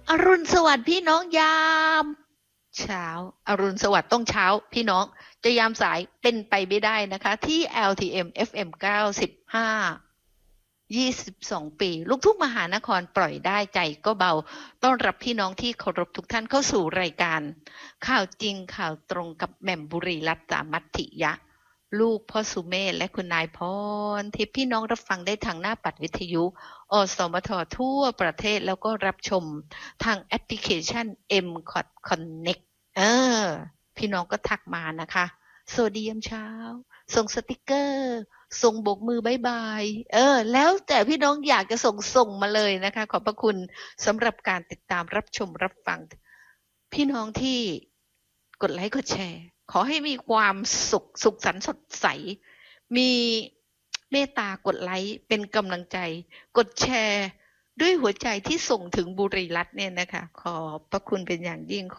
อรุณสวัสดิ์พี่น้องยามเช้าอรุณสวัสดิ์ต้องเช้าพี่น้องจะยามสายเป็นไปไม่ได้นะคะที่ LTM FM 95 22ปีลูกทุ่งมหานครปล่อยได้ใจก็เบาต้อนรับพี่น้องที่เคารพทุกท่านเข้าสู่รายการข่าวจริงข่าวตรงกับแหม่มบุรีรัตน์สามัตถิยะลูกพ่อสุเมธและคุณนายพรทิพย์พี่น้องรับฟังได้ทางหน้าปัดวิทยุอสมททั่วประเทศแล้วก็รับชมทางแอปพลิเคชัน M-Cot Connect เออพี่น้องก็ทักมานะคะสวัสดียามเช้าส่งสติกเกอร์ส่งโบกมือบายบายแล้วแต่พี่น้องอยากจะส่งมาเลยนะคะขอบพระคุณสำหรับการติดตามรับชมรับฟังพี่น้องที่กดไลค์กดแชร์ขอให้มีความสุขสันต์สดใสมีเมตตากดไลค์เป็นกำลังใจกดแชร์ด้วยหัวใจที่ส่งถึงบุรีรัตน์เนี่ยนะคะขอบพระคุณเป็นอย่างยิ่ง